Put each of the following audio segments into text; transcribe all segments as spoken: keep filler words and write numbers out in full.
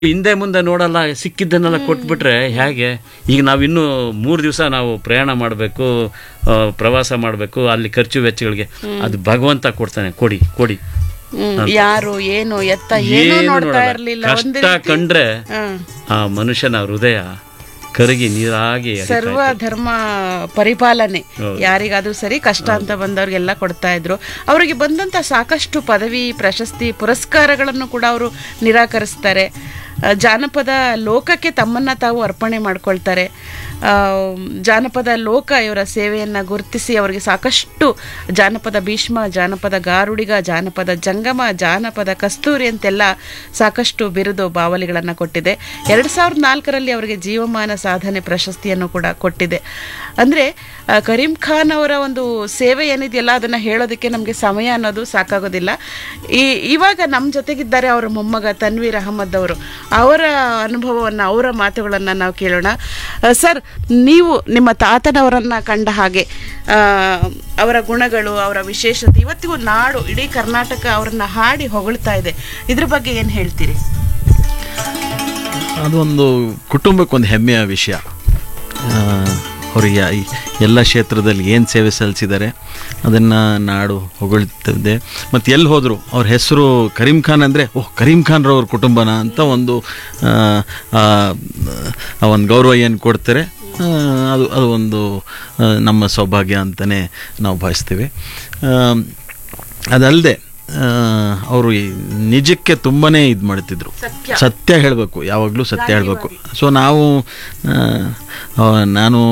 ಹಿಂದೆ ಮುಂದೆ ನೋಡಲ್ಲ, ಸಿಕ್ಕಿದ್ದನ್ನೆಲ್ಲ ಕೊಟ್ಬಿಟ್ರೆ ಹೇಗೆ? ಈಗ ನಾವಿನ್ನೂ ಮೂರು ದಿವಸ ನಾವು ಪ್ರಯಾಣ ಮಾಡಬೇಕು, ಪ್ರವಾಸ ಮಾಡಬೇಕು, ಅಲ್ಲಿ ಖರ್ಚು ವೆಚ್ಚಗಳಿಗೆ ಅದು ಭಗವಂತ ಕೊಡ್ತಾನೆ. ಕೊಡಿ ಕೊಡಿ, ಯಾರು ಏನು ಎತ್ತ ಏನು ನೋಡ್ತಾ ಇರ್ಲಿಲ್ಲ. ಕಷ್ಟ ಕಂಡ್ರೆ ಆ ಮನುಷ್ಯನ ಹೃದಯ ಕರಗಿ ನೀರಾಗಿ ಸರ್ವ ಧರ್ಮ ಪರಿಪಾಲನೆ ಯಾರಿಗಾದ್ರೂ ಸರಿ, ಕಷ್ಟ ಅಂತ ಬಂದವ್ರಿಗೆಲ್ಲ ಕೊಡ್ತಾ ಇದ್ರು. ಅವರಿಗೆ ಬಂದಂತ ಸಾಕಷ್ಟು ಪದವಿ, ಪ್ರಶಸ್ತಿ, ಪುರಸ್ಕಾರಗಳನ್ನು ಕೂಡ ಅವರು ನಿರಾಕರಿಸ್ತಾರೆ. ಜಾನಪದ ಲೋಕಕ್ಕೆ ತಮ್ಮನ್ನ ತಾವು ಅರ್ಪಣೆ ಮಾಡ್ಕೊಳ್ತಾರೆ. ಜಾನಪದ ಲೋಕ ಇವರ ಸೇವೆಯನ್ನು ಗುರುತಿಸಿ ಅವರಿಗೆ ಸಾಕಷ್ಟು ಜಾನಪದ ಭೀಷ್ಮ, ಜಾನಪದ ಗಾರುಡಿಗ, ಜಾನಪದ ಜಂಗಮ, ಜಾನಪದ ಕಸ್ತೂರಿ ಅಂತೆಲ್ಲ ಸಾಕಷ್ಟು ಬಿರುದು ಬಾವಲಿಗಳನ್ನು ಕೊಟ್ಟಿದೆ. ಎರಡು ಸಾವಿರದ ನಾಲ್ಕರಲ್ಲಿ ಅವರಿಗೆ ಜೀವಮಾನ ಸಾಧನೆ ಪ್ರಶಸ್ತಿಯನ್ನು ಕೂಡ ಕೊಟ್ಟಿದೆ. ಅಂದರೆ ಕರೀಂ ಖಾನ್ ಅವರ ಒಂದು ಸೇವೆ ಏನಿದೆಯಲ್ಲ ಅದನ್ನು ಹೇಳೋದಕ್ಕೆ ನಮಗೆ ಸಮಯ ಅನ್ನೋದು ಸಾಕಾಗೋದಿಲ್ಲ. ಈ ಇವಾಗ ನಮ್ಮ ಜೊತೆಗಿದ್ದಾರೆ ಅವರ ಮೊಮ್ಮಗ ತನ್ವೀರ್ ಅಹಮದ್ ಅವರು. ಅವರ ಅನುಭವವನ್ನು, ಅವರ ಮಾತುಗಳನ್ನು ನಾವು ಕೇಳೋಣ. ಸರ್, ನೀವು ನಿಮ್ಮ ತಾತನವರನ್ನು ಕಂಡ ಹಾಗೆ ಅವರ ಗುಣಗಳು, ಅವರ ವಿಶೇಷತೆ, ಇವತ್ತಿಗೂ ನಾಡು, ಇಡೀ ಕರ್ನಾಟಕ ಅವರನ್ನು ಹಾಡಿ ಹೊಗಳ್ತಾ ಇದೆ. ಇದ್ರ ಬಗ್ಗೆ ಏನು ಹೇಳ್ತೀರಿ? ಅದೊಂದು ಕುಟುಂಬಕ್ಕೊಂದು ಹೆಮ್ಮೆಯ ವಿಷಯ. ಅವರಿಗೆ ಎಲ್ಲ ಕ್ಷೇತ್ರದಲ್ಲಿ ಏನು ಸೇವೆ ಸಲ್ಲಿಸಿದ್ದಾರೆ ಅದನ್ನು ನಾಡು ಹೊಗಳ್ತಿದೆ. ಮತ್ತು ಎಲ್ಲಿ ಹೋದರು ಅವ್ರ ಹೆಸರು ಕರೀಂ ಖಾನ್ ಅಂದರೆ, ಓಹ್ ಕರೀಂ ಖಾನ್ರವ್ರ ಕುಟುಂಬನ ಅಂತ ಒಂದು ಒಂದು ಗೌರವ ಏನು ಕೊಡ್ತಾರೆ, ಅದು ಅದು ಒಂದು ನಮ್ಮ ಸೌಭಾಗ್ಯ ಅಂತಲೇ ನಾವು ಭಾವಿಸ್ತೀವಿ. ಅದಲ್ಲದೆ ಅವರು ನಿಜಕ್ಕೆ ತುಂಬಾ ಇದು ಮಾಡ್ತಿದ್ರು. ಸತ್ಯ ಹೇಳಬೇಕು, ಯಾವಾಗಲೂ ಸತ್ಯ ಹೇಳಬೇಕು. ಸೊ ನಾವು ನಾನು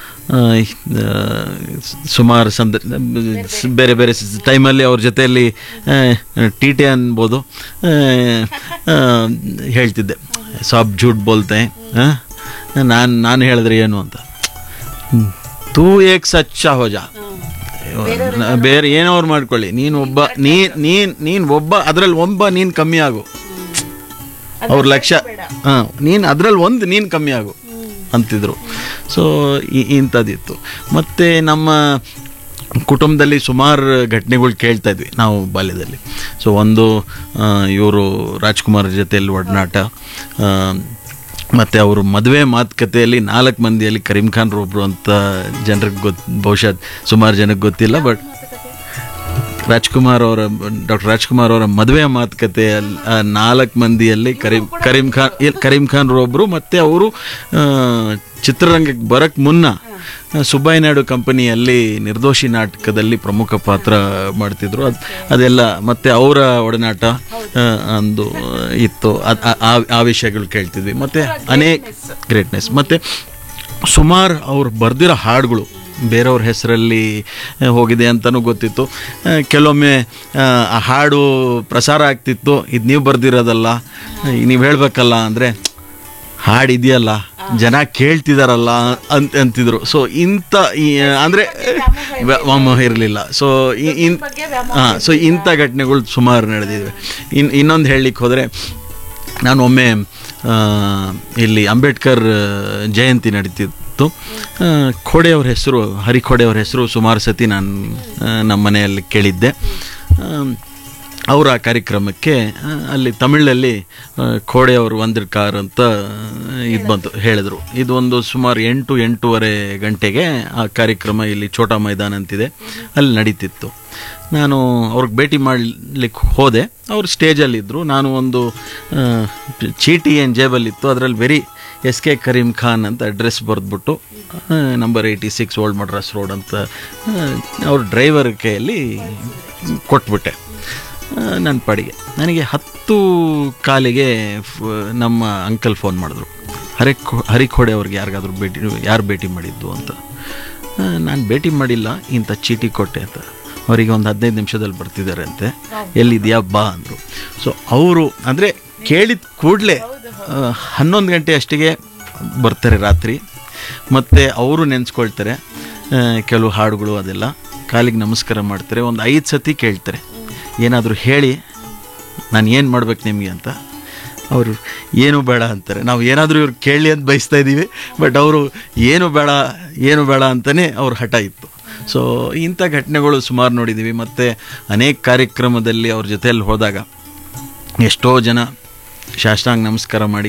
ಸುಮಾರು ಸಂದ ಬೇರೆ ಬೇರೆ ಟೈಮಲ್ಲಿ ಅವ್ರ ಜೊತೆಯಲ್ಲಿ ಟಿ ಟಿ ಅನ್ಬೋದು ಹೇಳ್ತಿದ್ದೆ. ಸಾಬ್ ಝೂಟ್ ಬೋಲ್ತೆ, ನಾನು ನಾನು ಹೇಳಿದ್ರೆ ಏನು ಅಂತ, ತೂ ಏಕ್ ಸಚ್ಚ ಹೋಜಾ, ಬೇರೆ ಏನೋರು ಮಾಡ್ಕೊಳ್ಳಿ, ನೀನು ಒಬ್ಬ ನೀನ್ ನೀನ್ ನೀನ್ ಒಬ್ಬ ಅದರಲ್ಲಿ ಒಬ್ಬ ನೀನು ಕಮ್ಮಿ ಆಗು, ಅವ್ರ ಲಕ್ಷ್ಯ ಹಾಂ ನೀನು ಅದರಲ್ಲಿ ಒಂದು ನೀನು ಕಮ್ಮಿ ಆಗು ಅಂತಿದ್ರು. ಸೊ ಇಂಥದ್ದಿತ್ತು. ಮತ್ತು ನಮ್ಮ ಕುಟುಂಬದಲ್ಲಿ ಸುಮಾರು ಘಟನೆಗಳು ಕೇಳ್ತಾ ಇದ್ವಿ ನಾವು ಬಾಲ್ಯದಲ್ಲಿ. ಸೊ ಒಂದು ಇವರು ರಾಜ್ಕುಮಾರ್ ಜೊತೆಯಲ್ಲಿ ಒಡನಾಟ, ಮತ್ತು ಅವರು ಮದುವೆ ಮಾತುಕತೆಯಲ್ಲಿ ನಾಲ್ಕು ಮಂದಿಯಲ್ಲಿ ಕರೀಂ ಖಾನ್ ಒಬ್ಬರು ಅಂತ ಜನರಿಗೆ ಗೊತ್ತು, ಬಹುಶಃ ಸುಮಾರು ಜನಕ್ಕೆ ಗೊತ್ತಿಲ್ಲ. ಬಟ್ ರಾಜ್ಕುಮಾರ್ ಅವರ ಡಾಕ್ಟರ್ ರಾಜ್ಕುಮಾರ್ ಅವರ ಮದುವೆ ಮಾತುಕತೆಯಲ್ಲಿ ನಾಲ್ಕು ಮಂದಿಯಲ್ಲಿ ಕರೀಂ ಕರೀಂ ಖಾನ್ ಕರೀಂ ಖಾನ್ ಒಬ್ಬರು. ಮತ್ತು ಅವರು ಚಿತ್ರರಂಗಕ್ಕೆ ಬರೋಕ್ಕೆ ಮುನ್ನ ಸುಬ್ಬಯ್ಯ ನಾಯ್ಡು ಕಂಪನಿಯಲ್ಲಿ ನಿರ್ದೋಷಿ ನಾಟಕದಲ್ಲಿ ಪ್ರಮುಖ ಪಾತ್ರ ಮಾಡ್ತಿದ್ರು. ಅದು ಅದೆಲ್ಲ ಮತ್ತು ಅವರ ಒಡನಾಟ ಒಂದು ಇತ್ತು. ಅದು ಆ ವಿಷಯಗಳು ಕೇಳ್ತಿದ್ವಿ. ಮತ್ತು ಅನೇಕ ಗ್ರೇಟ್ನೆಸ್. ಮತ್ತು ಸುಮಾರು ಅವ್ರು ಬರೆದಿರೋ ಹಾಡುಗಳು ಬೇರೆಯವ್ರ ಹೆಸರಲ್ಲಿ ಹೋಗಿದೆ ಅಂತಲೂ ಗೊತ್ತಿತ್ತು. ಕೆಲವೊಮ್ಮೆ ಆ ಹಾಡು ಪ್ರಸಾರ ಆಗ್ತಿತ್ತು, ಇದು ನೀವು ಬರೆದಿರೋದಲ್ಲ, ನೀವು ಹೇಳಬೇಕಲ್ಲ ಅಂದರೆ, ಹಾಡು ಇದೆಯಲ್ಲ ಜನ ಕೇಳ್ತಿದಾರಲ್ಲ ಅಂತ ಅಂತಿದ್ರು. ಸೊ ಇಂಥ ಅಂದರೆ ವ್ಯಾಮೋಹ ಇರಲಿಲ್ಲ. ಸೊ ಇನ್ ಹಾಂ ಸೊ ಇಂಥ ಘಟನೆಗಳು ಸುಮಾರು ನಡೆದಿವೆ. ಇನ್ನು ಇನ್ನೊಂದು ಹೇಳಲಿಕ್ಕೆ ಹೋದರೆ, ನಾನು ಒಮ್ಮೆ ಇಲ್ಲಿ ಅಂಬೇಡ್ಕರ್ ಜಯಂತಿ ನಡೀತಿತ್ತು. ಖೋಡೆಯವ್ರ ಹೆಸರು, ಹರಿ ಖೋಡೆಯವ್ರ ಹೆಸರು ಸುಮಾರು ಸತಿ ನಾನು ನಮ್ಮ ಮನೆಯಲ್ಲಿ ಕೇಳಿದ್ದೆ. ಅವರ ಕಾರ್ಯಕ್ರಮಕ್ಕೆ ಅಲ್ಲಿ ತಮಿಳಲ್ಲಿ ಖೋಡೆಯವರು ವಂದಿರ್ಕಾರ್ ಅಂತ ಇದು ಬಂತು, ಹೇಳಿದ್ರು. ಇದು ಒಂದು ಸುಮಾರು ಎಂಟು ಎಂಟೂವರೆ ಗಂಟೆಗೆ ಆ ಕಾರ್ಯಕ್ರಮ ಇಲ್ಲಿ ಛೋಟಾ ಮೈದಾನ ಅಂತಿದೆ, ಅಲ್ಲಿ ನಡೀತಿತ್ತು. ನಾನು ಅವ್ರಿಗೆ ಭೇಟಿ ಮಾಡಲಿಕ್ಕೆ ಹೋದೆ. ಅವರು ಸ್ಟೇಜಲ್ಲಿದ್ದರು. ನಾನು ಒಂದು ಚೀಟಿ ಏನು ಜೇಬಲ್ಲಿತ್ತು, ಅದರಲ್ಲಿ very S K Karim Khan ಅಂತ address ಬರೆದ್ಬಿಟ್ಟು number eighty six old Madras road ಅಂತ ಅವ್ರ ಡ್ರೈವರ್ ಕೈಯಲ್ಲಿ ಕೊಟ್ಬಿಟ್ಟೆ ನನ್ನ ಪಾಡಿಗೆ. ನನಗೆ ಹತ್ತು ಕಾಲಿಗೆ ನಮ್ಮ ಅಂಕಲ್ ಫೋನ್ ಮಾಡಿದ್ರು, ಹರಿ ಹರಿಖೋಡೆ ಅವ್ರಿಗೆ ಯಾರಿಗಾದ್ರೂ ಭೇಟಿ ಯಾರು ಭೇಟಿ ಮಾಡಿದ್ದು ಅಂತ. ನಾನು ಭೇಟಿ ಮಾಡಿಲ್ಲ, ಇಂಥ ಚೀಟಿ ಕೊಟ್ಟೆ ಅಂತ. ಅವರಿಗೆ ಒಂದು ಹದಿನೈದು ನಿಮಿಷದಲ್ಲಿ ಬರ್ತಿದ್ದಾರೆ ಅಂತೆ, ಎಲ್ಲಿದೆಯಾ ಬಾ ಅಂದರು. ಸೊ ಅವರು ಅಂದರೆ ಕೇಳಿದ ಕೂಡಲೇ ಹನ್ನೊಂದು ಗಂಟೆ ಅಷ್ಟಿಗೆ ಬರ್ತಾರೆ ರಾತ್ರಿ. ಮತ್ತು ಅವರು ನೆನೆಸ್ಕೊಳ್ತಾರೆ ಕೆಲವು ಹಾಡುಗಳು, ಅದೆಲ್ಲ ಕಾಲಿಗೆ ನಮಸ್ಕಾರ ಮಾಡ್ತಾರೆ. ಒಂದು ಐದು ಸತಿ ಕೇಳ್ತಾರೆ, ಏನಾದರೂ ಹೇಳಿ ನಾನು ಏನು ಮಾಡ್ಬೇಕು ನಿಮಗೆ ಅಂತ. ಅವರು ಏನು ಬೇಡ ಅಂತಾರೆ. ನಾವು ಏನಾದರೂ ಇವ್ರು ಕೇಳಲಿ ಅಂತ ಬಯಸ್ತಾ ಇದ್ದೀವಿ, ಬಟ್ ಅವರು ಏನು ಬೇಡ ಏನು ಬೇಡ ಅಂತಲೇ ಅವ್ರ ಹಠ ಇತ್ತು. ಸೊ ಇಂಥ ಘಟನೆಗಳು ಸುಮಾರು ನೋಡಿದ್ದೀವಿ. ಮತ್ತು ಅನೇಕ ಕಾರ್ಯಕ್ರಮದಲ್ಲಿ ಅವ್ರ ಜೊತೆಯಲ್ಲಿ ಹೋದಾಗ ಎಷ್ಟೋ ಜನ ಸಾಷ್ಟಾಂಗ ನಮಸ್ಕಾರ ಮಾಡಿ